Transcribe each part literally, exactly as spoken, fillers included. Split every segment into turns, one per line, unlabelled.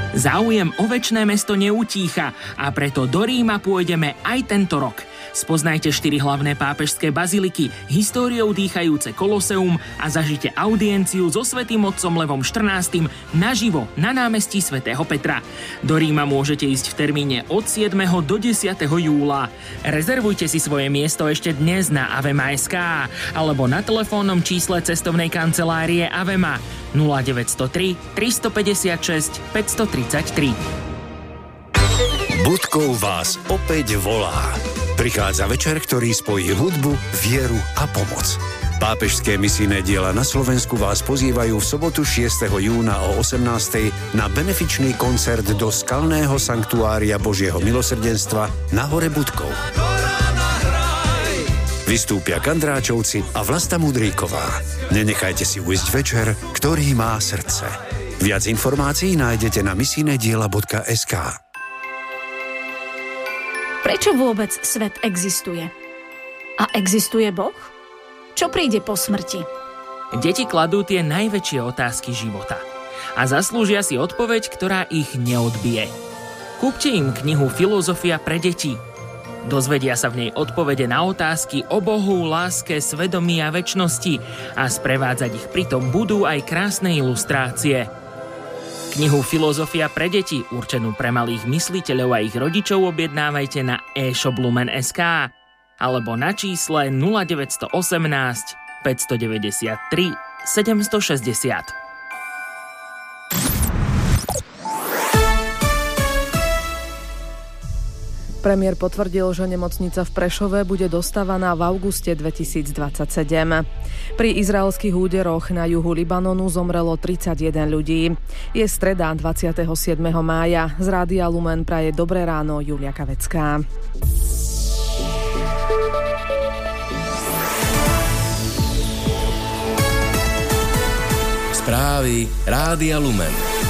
Záujem o večné mesto neutícha a preto do Ríma pôjdeme aj tento rok. Spoznajte štyri hlavné pápežské baziliky, históriou dýchajúce Koloseum a zažite audienciu so svätým otcom Levom štrnástym naživo na námestí svätého Petra. Do Ríma môžete ísť v termíne od siedmeho do desiateho júla. Rezervujte si svoje miesto ešte dnes na avema bodka es ká alebo na telefónnom čísle cestovnej kancelárie Avema nula deväť nula tri, tri päť šesť, päť tri tri.
Budkov vás opäť volá. Prichádza večer, ktorý spojí hudbu, vieru a pomoc. Pápežské misijné diela na Slovensku vás pozývajú v sobotu šiesteho júna o osemnástej na benefičný koncert do skalného sanktuária Božieho milosrdenstva na hore Budkov. Vystúpia Kandráčovci a Vlasta Mudríková. Nenechajte si ujsť večer, ktorý má srdce. Viac informácií nájdete na misijné diela bodka es ká.
Prečo vôbec svet existuje? A existuje Boh? Čo príde po smrti?
Deti kladú tie najväčšie otázky života a zaslúžia si odpoveď, ktorá ich neodbije. Kúpte im knihu Filozofia pre deti. Dozvedia sa v nej odpovede na otázky o Bohu, láske, svedomí a večnosti a sprevádzať ich pritom budú aj krásne ilustrácie. Knihu Filozofia pre deti, určenú pre malých mysliteľov a ich rodičov, objednávajte na e-shop lumen bodka es ká alebo na čísle nula deväť jedna osem, päť deväť tri, sedem šesť nula.
Premiér potvrdil, že nemocnica v Prešove bude dostávaná v auguste dvetisícdvadsaťsedem. Pri izraelských úderoch na juhu Libanonu zomrelo tridsaťjeden ľudí. Je streda dvadsiateho siedmeho mája. Z Rádia Lumen praje dobré ráno Julia Kavecká.
Správy Rádia Lumen.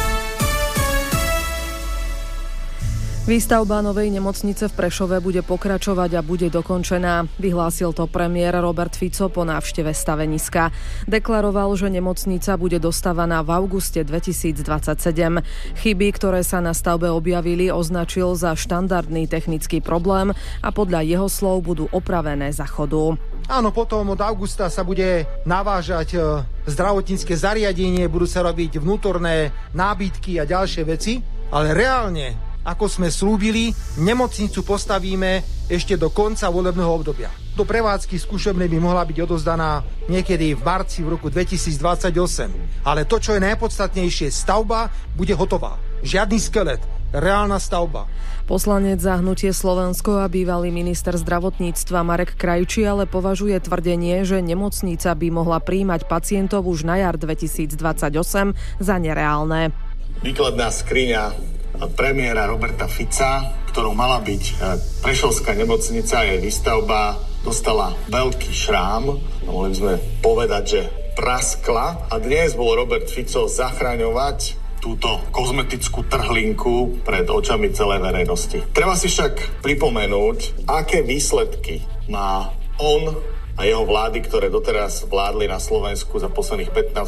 Výstavba novej nemocnice v Prešove bude pokračovať a bude dokončená. Vyhlásil to premiér Robert Fico po návšteve staveniska. Deklaroval, že nemocnica bude dostávaná v auguste dvetisícdvadsaťsedem. Chyby, ktoré sa na stavbe objavili, označil za štandardný technický problém a podľa jeho slov budú opravené za chodu.
Áno, potom od augusta sa bude navážať zdravotnícke zariadenie, budú sa robiť vnútorné nábytky a ďalšie veci, ale reálne, ako sme slúbili, nemocnicu postavíme ešte do konca volebného obdobia. Do prevádzky skúšobnej by mohla byť odovzdaná niekedy v marci v roku dvetisícdvadsaťosem. Ale to, čo je najpodstatnejšie, stavba bude hotová. Žiadny skelet, reálna stavba.
Poslanec za Hnutie Slovensko a bývalý minister zdravotníctva Marek Krajčí ale považuje tvrdenie, že nemocnica by mohla prijímať pacientov už na jar dvetisícdvadsaťosem za nereálne.
Výkladná skriňa premiéra Roberta Fica, ktorou mala byť prešovská nemocnica, jej výstavba dostala veľký šrám. Mohli by sme povedať, že praskla. A dnes bol Robert Fico zachraňovať túto kozmetickú trhlinku pred očami celej verejnosti. Treba si však pripomenúť, aké výsledky má on a jeho vlády, ktoré doteraz vládli na Slovensku za posledných pätnásť